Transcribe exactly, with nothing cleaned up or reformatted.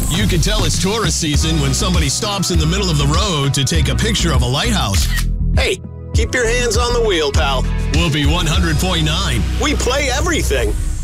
You can tell it's tourist season when somebody stops in the middle of the road to take a picture of a lighthouse. Hey, keep your hands on the wheel, pal. Whoopee one hundred point nine. We play everything.